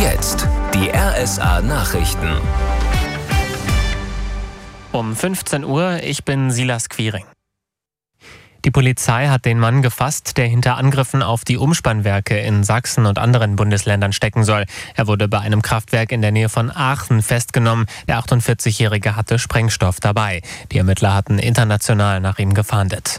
jetzt die RSA Nachrichten. Um 15 Uhr, ich bin Silas Quiring. Die Polizei hat den Mann gefasst, der hinter Angriffen auf die Umspannwerke in Sachsen und anderen Bundesländern stecken soll. Er wurde bei einem Kraftwerk in der Nähe von Aachen festgenommen. Der 48-Jährige hatte Sprengstoff dabei. Die Ermittler hatten international nach ihm gefahndet.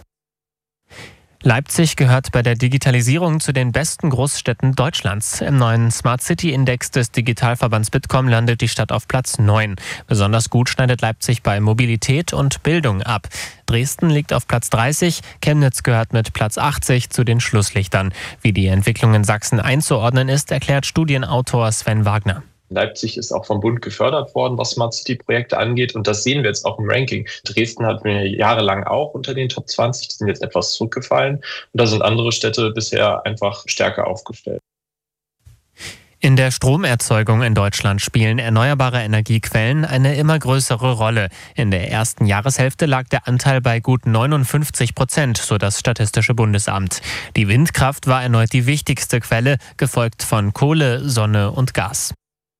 Leipzig gehört bei der Digitalisierung zu den besten Großstädten Deutschlands. Im neuen Smart City Index des Digitalverbands Bitkom landet die Stadt auf Platz 9. Besonders gut schneidet Leipzig bei Mobilität und Bildung ab. Dresden liegt auf Platz 30, Chemnitz gehört mit Platz 80 zu den Schlusslichtern. Wie die Entwicklung in Sachsen einzuordnen ist, erklärt Studienautor Sven Wagner. Leipzig ist auch vom Bund gefördert worden, was Smart City-Projekte angeht. Und das sehen wir jetzt auch im Ranking. Dresden hatten wir jahrelang auch unter den Top 20. Die sind jetzt etwas zurückgefallen. Und da sind andere Städte bisher einfach stärker aufgestellt. In der Stromerzeugung in Deutschland spielen erneuerbare Energiequellen eine immer größere Rolle. In der ersten Jahreshälfte lag der Anteil bei gut 59%, so das Statistische Bundesamt. Die Windkraft war erneut die wichtigste Quelle, gefolgt von Kohle, Sonne und Gas.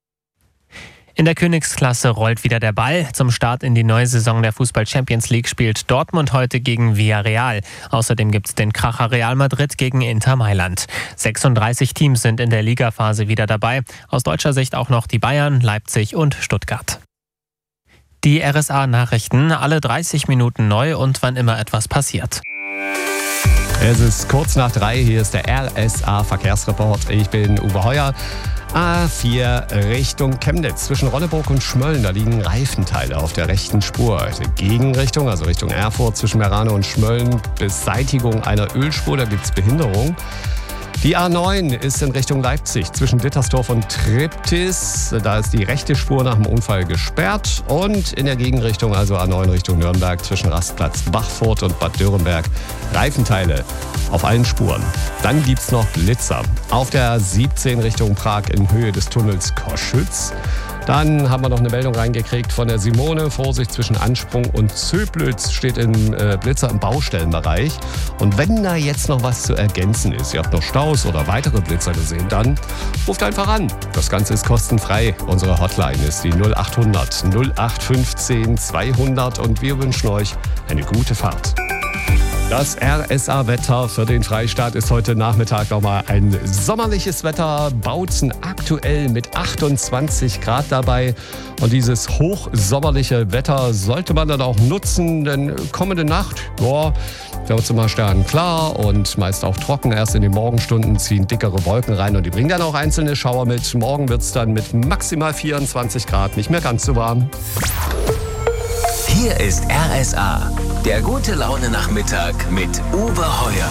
In der Königsklasse rollt wieder der Ball. Zum Start in die neue Saison der Fußball-Champions League spielt Dortmund heute gegen Villarreal. Außerdem gibt's den Kracher Real Madrid gegen Inter Mailand. 36 Teams sind in der Ligaphase wieder dabei. Aus deutscher Sicht auch noch die Bayern, Leipzig und Stuttgart. Die RSA-Nachrichten, alle 30 Minuten neu und wann immer etwas passiert. Es ist kurz nach 3, hier ist der RSA-Verkehrsreport. Ich bin Uwe Heuer. A4 Richtung Chemnitz. Zwischen Ronneburg und Schmölln, da liegen Reifenteile auf der rechten Spur. Die Gegenrichtung, also Richtung Erfurt, zwischen Merano und Schmölln, Beseitigung einer Ölspur, da gibt es Behinderung. Die A9 ist in Richtung Leipzig zwischen Dittersdorf und Triptis. Da ist die rechte Spur nach dem Unfall gesperrt. Und in der Gegenrichtung, also A9 Richtung Nürnberg, zwischen Rastplatz Bachfurt und Bad Dürrenberg, Reifenteile auf allen Spuren. Dann gibt's noch Blitzer. Auf der 17 Richtung Prag in Höhe des Tunnels Koschütz. Dann haben wir noch eine Meldung reingekriegt von der Simone. Vorsicht, zwischen Ansprung und Zöblitz steht ein Blitzer im Baustellenbereich. Und wenn da jetzt noch was zu ergänzen ist, ihr habt noch Staus oder weitere Blitzer gesehen, dann ruft einfach an. Das Ganze ist kostenfrei. Unsere Hotline ist die 0800 0815 200 und wir wünschen euch eine gute Fahrt. Das RSA-Wetter für den Freistaat ist heute Nachmittag nochmal ein sommerliches Wetter. Bautzen aktuell mit 28 Grad dabei. Und dieses hochsommerliche Wetter sollte man dann auch nutzen, denn kommende Nacht, da wird es immer sternenklar und meist auch trocken. Erst in den Morgenstunden ziehen dickere Wolken rein und die bringen dann auch einzelne Schauer mit. Morgen wird es dann mit maximal 24 Grad nicht mehr ganz so warm. Hier ist RSA, der gute Laune-Nachmittag mit Uwe Heuer.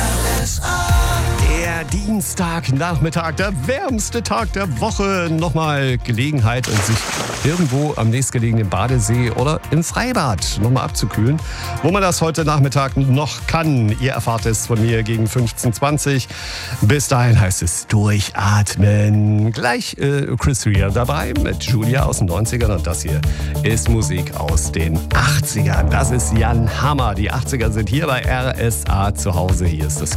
Der Dienstagnachmittag, der wärmste Tag der Woche. Nochmal Gelegenheit, sich irgendwo am nächstgelegenen Badesee oder im Freibad nochmal abzukühlen. Wo man das heute Nachmittag noch kann, ihr erfahrt es von mir gegen 15:20. Bis dahin heißt es durchatmen. Gleich Chris Rea dabei mit Julia aus den 90ern und das hier ist Musik aus den 80ern. Das ist Jan Hammer. Die 80er sind hier bei RSA zu Hause. Hier ist das